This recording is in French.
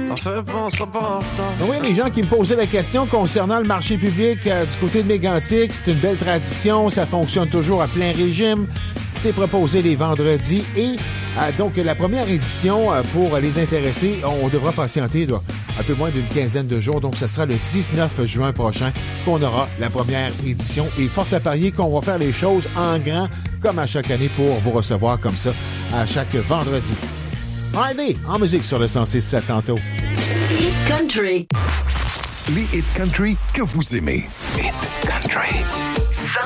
Enfin, bon, sois pas en retard. Oui, les gens qui me posaient la question concernant le marché public du côté de Mégantic, c'est une belle tradition, ça fonctionne toujours à plein régime. C'est proposé les vendredis et donc la première édition pour les intéressés, on devra patienter un peu moins d'une quinzaine de jours, donc ce sera le 19 juin prochain qu'on aura la première édition et fort à parier qu'on va faire les choses en grand comme à chaque année pour vous recevoir comme ça à chaque vendredi. Allez, en musique sur le 106.7 tantôt. Hit Country. Les Hit Country que vous aimez. Hit Country.